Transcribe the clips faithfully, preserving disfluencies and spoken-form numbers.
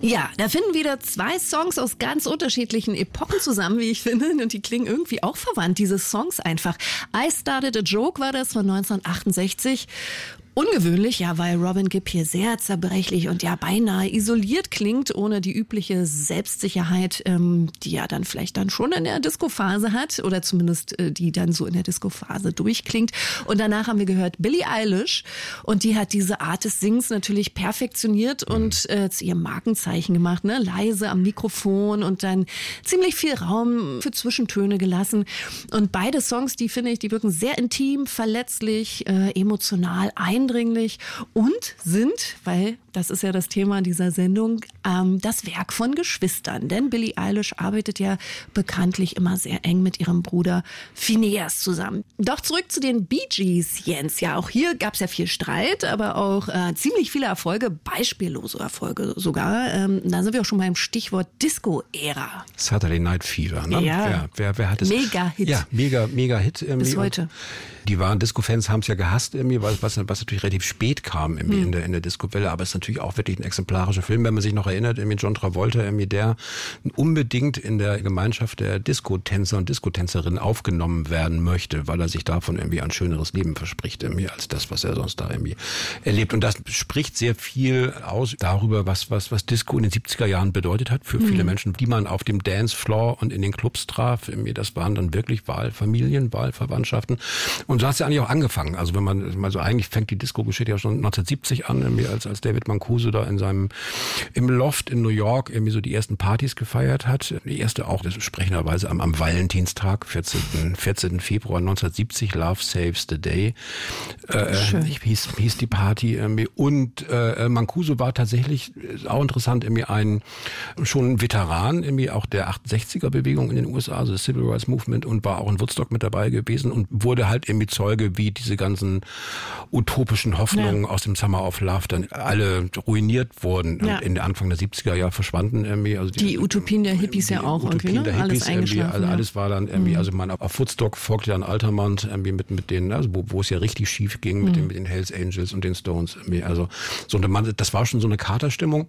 Ja, da finden wieder zwei Songs aus ganz unterschiedlichen Epochen zusammen, wie ich finde. Und die klingen irgendwie auch verwandt, diese Songs einfach. I Started a Joke war das von neunzehnhundertachtundsechzig. Ungewöhnlich, ja, weil Robin Gibb hier sehr zerbrechlich und ja beinahe isoliert klingt, ohne die übliche Selbstsicherheit, ähm, die ja dann vielleicht dann schon in der Disco-Phase hat oder zumindest äh, die dann so in der Disco-Phase durchklingt. Und danach haben wir gehört Billie Eilish und die hat diese Art des Singens natürlich perfektioniert und äh, zu ihrem Markenzeichen gemacht, ne? Leise am Mikrofon und dann ziemlich viel Raum für Zwischentöne gelassen. Und beide Songs, die finde ich, die wirken sehr intim, verletzlich, äh, emotional ein. Eindringlich und sind, weil das ist ja das Thema dieser Sendung, ähm, das Werk von Geschwistern. Denn Billie Eilish arbeitet ja bekanntlich immer sehr eng mit ihrem Bruder Phineas zusammen. Doch zurück zu den Bee Gees, Jens. Ja, auch hier gab es ja viel Streit, aber auch äh, ziemlich viele Erfolge, beispiellose Erfolge sogar. Ähm, da sind wir auch schon beim Stichwort Disco-Ära. Saturday Night Fever, ne? Ja, wer, wer, wer hat es? Mega-Hit. Ja, mega, mega Hit. Bis heute. Die wahren Disco-Fans haben es ja gehasst, irgendwie, was, was, was natürlich relativ spät kam irgendwie mhm. in der, in der Disco-Welle, aber es ist natürlich auch wirklich ein exemplarischer Film, wenn man sich noch erinnert, irgendwie John Travolta, irgendwie der unbedingt in der Gemeinschaft der Disco-Tänzer und Disco-Tänzerinnen aufgenommen werden möchte, weil er sich davon irgendwie ein schöneres Leben verspricht, irgendwie, als das, was er sonst da irgendwie erlebt. Und das spricht sehr viel aus darüber, was, was, was Disco in den siebziger Jahren bedeutet hat für mhm. viele Menschen, die man auf dem Dancefloor und in den Clubs traf. Irgendwie, das waren dann wirklich Wahlfamilien, Wahlverwandtschaften. Und so hat es ja eigentlich auch angefangen. Also wenn man mal so eigentlich fängt die Disco-Geschichte ja schon neunzehnhundertsiebzig an, irgendwie als, als David Mancuso da in seinem, im Loft in New York irgendwie so die ersten Partys gefeiert hat. Die erste auch, das sprechenderweise am, am Valentinstag, vierzehnten Februar neunzehnhundertsiebzig, Love Saves the Day, äh, hieß, hieß die Party irgendwie. Und äh, Mancuso war tatsächlich, ist auch interessant, irgendwie ein, schon ein Veteran irgendwie auch der achtundsechziger-Bewegung in den U S A, also das Civil Rights Movement, und war auch in Woodstock mit dabei gewesen und wurde halt irgendwie Zeuge, wie diese ganzen utopischen Hoffnungen ja. aus dem Summer of Love dann alle ruiniert wurden ja. und in der Anfang der siebziger Jahre verschwanden irgendwie. Also die, die Utopien der Hippies ja auch Utopien irgendwie, ne? Alles eingeschlafen. Also ja. alles war dann irgendwie, mhm. also man auf Woodstock folgte dann Altamont irgendwie mit mit denen, also wo, wo es ja richtig schief ging mhm. mit den mit den Hells Angels und den Stones irgendwie. Also so eine man, das war schon so eine Katerstimmung.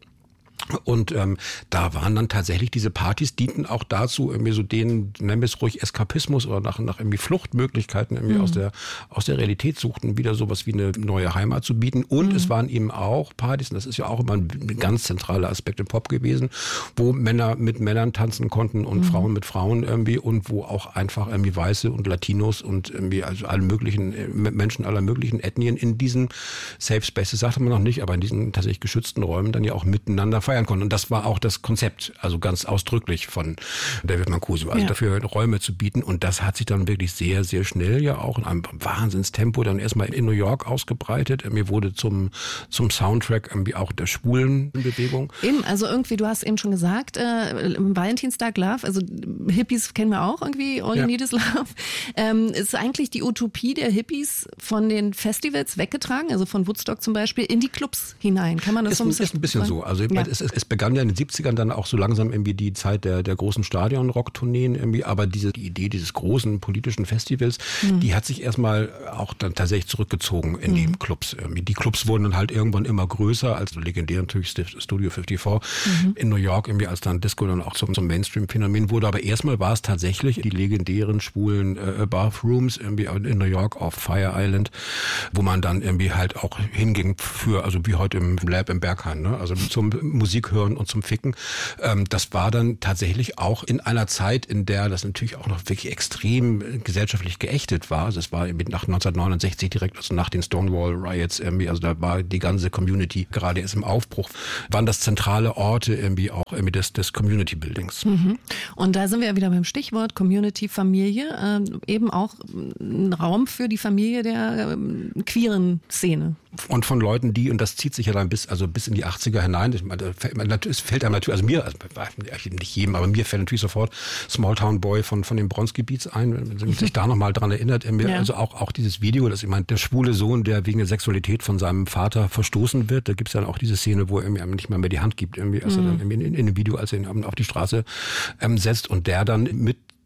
Und ähm, da waren dann tatsächlich diese Partys, dienten auch dazu, irgendwie so den, nennen wir es ruhig Eskapismus oder nach, nach irgendwie Fluchtmöglichkeiten irgendwie mhm. aus der aus der Realität suchten, wieder sowas wie eine neue Heimat zu bieten. Und mhm. es waren eben auch Partys, und das ist ja auch immer ein ganz zentraler Aspekt im Pop gewesen, wo Männer mit Männern tanzen konnten und mhm. Frauen mit Frauen irgendwie und wo auch einfach irgendwie Weiße und Latinos und irgendwie also alle möglichen Menschen aller möglichen Ethnien in diesen Safe Spaces, sagte man noch nicht, aber in diesen tatsächlich geschützten Räumen dann ja auch miteinander feiern konnten. Und das war auch das Konzept, also ganz ausdrücklich von David Mancuso, also ja. dafür Räume zu bieten. Und das hat sich dann wirklich sehr, sehr schnell ja auch in einem Wahnsinnstempo dann erstmal in New York ausgebreitet. Mir wurde zum, zum Soundtrack irgendwie auch der schwulen Bewegung. Eben, also irgendwie, du hast eben schon gesagt, äh, Valentinstag Love, also Hippies kennen wir auch irgendwie, All You Need Is Love. Ähm, ist eigentlich die Utopie der Hippies von den Festivals weggetragen, also von Woodstock zum Beispiel, in die Clubs hinein. Kann man das ist, so ein bisschen Ist ein bisschen sagen? so. Also ja. es, es, es begann ja in den siebzigern dann auch so langsam irgendwie die Zeit der, der großen Stadion-Rock-Tourneen irgendwie, aber diese die Idee dieses großen politischen Festivals, mhm. die hat sich erstmal auch dann tatsächlich zurückgezogen in mhm. die Clubs. Irgendwie. Die Clubs wurden dann halt irgendwann immer größer, als legendär natürlich Studio fünfundfünfzig mhm. in New York irgendwie, als dann Disco dann auch zum, zum Mainstream-Phänomen wurde. Aber erstmal war es tatsächlich die legendären schwulen äh, Bathrooms irgendwie in New York auf Fire Island, wo man dann irgendwie halt auch hinging für, also wie heute im Lab im Berghain, ne? Also zum Musik hören und zum Ficken. Ähm, das war dann tatsächlich auch in einer Zeit, in der das natürlich auch noch wirklich extrem gesellschaftlich geächtet war. Also es war nach neunzehnhundertneunundsechzig direkt, also nach den Stonewall Riots irgendwie, also da war die ganze Community gerade erst im Aufbruch, waren das zentrale Orte irgendwie auch irgendwie des, des Community Buildings. Mhm. Und da sind wir ja wieder beim Stichwort Community, Familie, äh, eben auch ein Raum für die Familie der äh, queeren Szene. Und von Leuten, die, und das zieht sich ja dann bis, also bis in die achtziger hinein, ich meine, es fällt einem natürlich, also mir, also nicht jedem, aber mir fällt natürlich sofort Smalltown Boy von, von dem Bronx-Gebiets ein, wenn man sich da nochmal dran erinnert, ja. also auch, auch dieses Video, dass ich meine, der schwule Sohn, der wegen der Sexualität von seinem Vater verstoßen wird, da gibt's dann auch diese Szene, wo er irgendwie nicht mal mehr die Hand gibt, irgendwie, also mhm. dann in, in dem Video, als er ihn auf die Straße ähm, setzt und der dann mit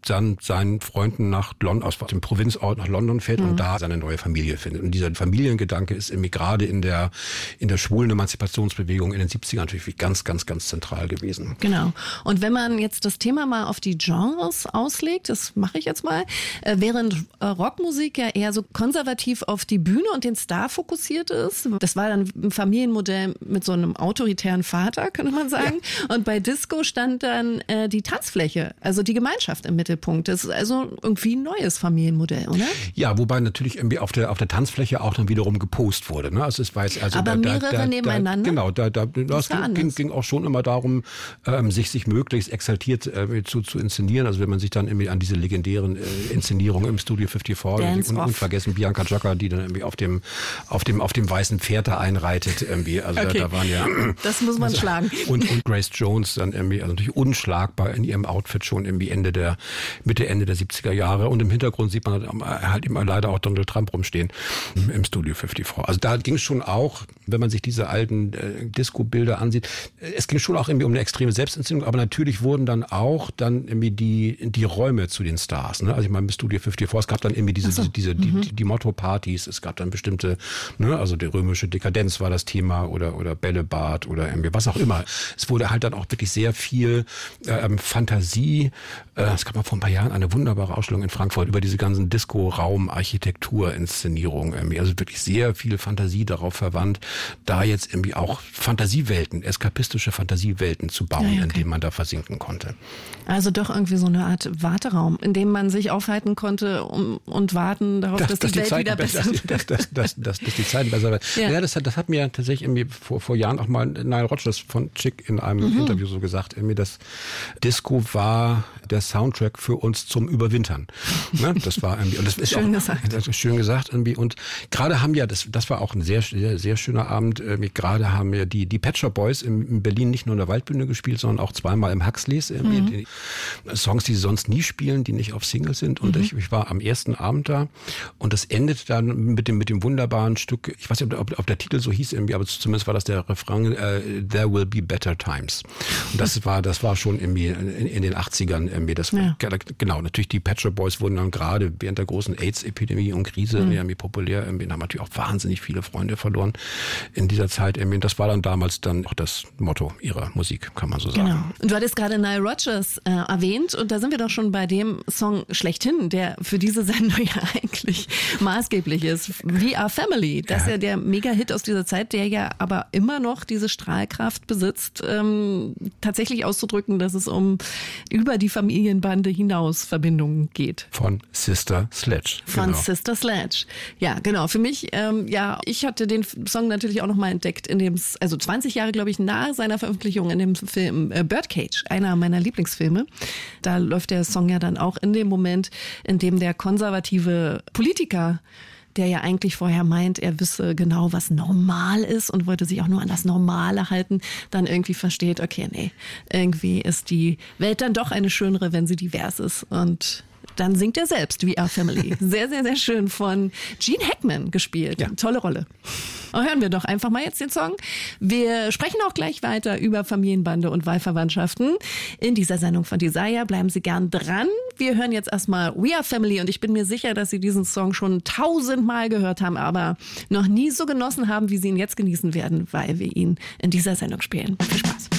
dann seinen Freunden nach London, aus dem Provinzort nach London fährt mhm. und da seine neue Familie findet. Und dieser Familiengedanke ist irgendwie gerade in der, in der schwulen Emanzipationsbewegung in den siebzigern natürlich ganz, ganz, ganz zentral gewesen. Genau. Und wenn man jetzt das Thema mal auf die Genres auslegt, das mache ich jetzt mal, während Rockmusik ja eher so konservativ auf die Bühne und den Star fokussiert ist, das war dann ein Familienmodell mit so einem autoritären Vater, könnte man sagen. Ja. Und bei Disco stand dann äh, die Tanzfläche, also die Gemeinschaft im Mittelpunkt. Das ist also irgendwie ein neues Familienmodell, oder? Ja, wobei natürlich irgendwie auf der auf der Tanzfläche auch dann wiederum gepost wurde. Ne? Also es war jetzt also aber da, mehrere da, da, nebeneinander. Da, genau, da, da das ging, ging, ging auch schon immer darum, ähm, sich sich möglichst exaltiert äh, zu zu inszenieren. Also wenn man sich dann irgendwie an diese legendären äh, Inszenierungen im Studio fünfundvierzig und unvergessen Bianca Giacca, die dann irgendwie auf dem auf dem auf dem weißen Pferd da einreitet irgendwie. Also okay. da, da waren ja das muss man also, schlagen. Und, und Grace Jones dann irgendwie also natürlich unschlagbar in ihrem Outfit schon irgendwie Ende der Mitte Ende der siebziger Jahre und im Hintergrund sieht man halt immer leider auch Donald Trump rumstehen im Studio fünfundvierzig. Also da ging es schon auch, wenn man sich diese alten äh, Disco-Bilder ansieht, es ging schon auch irgendwie um eine extreme Selbstinszenierung, aber natürlich wurden dann auch dann irgendwie die die Räume zu den Stars. Ne? Also ich meine im Studio fünfundvierzig, es gab dann irgendwie diese so. diese, diese mhm. die, die Motto-Partys, es gab dann bestimmte, ne, also die römische Dekadenz war das Thema oder oder Bällebad oder irgendwie was auch immer. Es wurde halt dann auch wirklich sehr viel ähm, Fantasie. Äh, es gab mal vor ein paar Jahren eine wunderbare Ausstellung in Frankfurt über diese ganzen Disco-Raum-Architektur-Inszenierungen. Irgendwie. Also wirklich sehr viel Fantasie darauf verwandt, da jetzt irgendwie auch Fantasiewelten, eskapistische Fantasiewelten zu bauen, ja, okay. in denen man da versinken konnte. Also doch irgendwie so eine Art Warteraum, in dem man sich aufhalten konnte um, und warten darauf, das, dass, dass die, die Welt wieder besser wird. Dass, dass, dass, dass, dass die Zeiten besser werden. Ja, ja das, hat, das hat mir tatsächlich irgendwie vor, vor Jahren auch mal Nile Rodgers von Chick in einem mhm. Interview so gesagt, irgendwie das Disco war der Soundtrack für uns zum Überwintern. Ne? Das war irgendwie, und das ist schön auch, gesagt. Das ist schön gesagt irgendwie. Und gerade haben ja, das, das war auch ein sehr, sehr, sehr schöner Abend. Irgendwie gerade haben wir die, die Pet Shop Boys in, in Berlin nicht nur in der Waldbühne gespielt, sondern auch zweimal im Huxleys. Irgendwie mhm. die Songs, die sie sonst nie spielen, die nicht auf Single sind. Und mhm. ich, ich war am ersten Abend da und das endet dann mit dem, mit dem wunderbaren Stück, ich weiß nicht, ob, ob der Titel so hieß irgendwie, aber zumindest war das der Refrain, äh, There Will Be Better Times. Und das war, das war schon irgendwie in, in den achtzigern irgendwie. Das war, ja. Genau, natürlich die Pet Shop Boys wurden dann gerade während der großen AIDS-Epidemie und Krise mhm. irgendwie populär. Irgendwie haben natürlich auch wahnsinnig viele Freunde verloren in dieser Zeit. Irgendwie. Das war dann damals dann auch das Motto ihrer Musik, kann man so sagen. Genau. Und du hattest gerade Nile Rodgers äh, erwähnt und da sind wir doch schon bei dem Song schlechthin, der für diese Sendung ja eigentlich maßgeblich ist. We Are Family. Das ist ja der Mega-Hit aus dieser Zeit, der ja aber immer noch diese Strahlkraft besitzt, ähm, tatsächlich auszudrücken, dass es um über die Familienbande hinaus Verbindungen geht. Von Sister Sledge. Von genau. Sister Sledge. Ja, genau. Für mich, ähm, ja, ich hatte den Song natürlich auch nochmal entdeckt, in dem, also zwanzig Jahre, glaube ich, nach seiner Veröffentlichung in dem Film äh, Birdcage, einer meiner Lieblingsfilme. Da läuft der Song ja dann auch in dem Moment, in dem der konservative Politiker, der ja eigentlich vorher meint, er wisse genau, was normal ist und wollte sich auch nur an das Normale halten, dann irgendwie versteht, okay, nee, irgendwie ist die Welt dann doch eine schönere, wenn sie divers ist. Und dann singt er selbst We Are Family. Sehr, sehr, sehr schön von Gene Hackman gespielt. Ja. Tolle Rolle. Und hören wir doch einfach mal jetzt den Song. Wir sprechen auch gleich weiter über Familienbande und Wahlverwandtschaften in dieser Sendung von Desire. Bleiben Sie gern dran. Wir hören jetzt erstmal We Are Family und ich bin mir sicher, dass Sie diesen Song schon tausendmal gehört haben, aber noch nie so genossen haben, wie Sie ihn jetzt genießen werden, weil wir ihn in dieser Sendung spielen. Viel Spaß.